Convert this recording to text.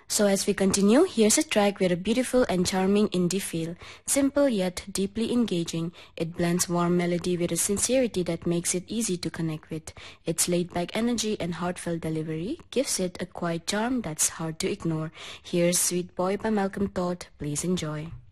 So as we continue, here's a track with a beautiful and charming indie feel. Simple yet deeply engaging, it blends warm melody with a sincerity that makes it easy to connect with. Its laid-back energy and heartfelt delivery gives it a quiet charm that's hard to ignore. Here's Sweet Boy by Malcolm Todd. Please enjoy.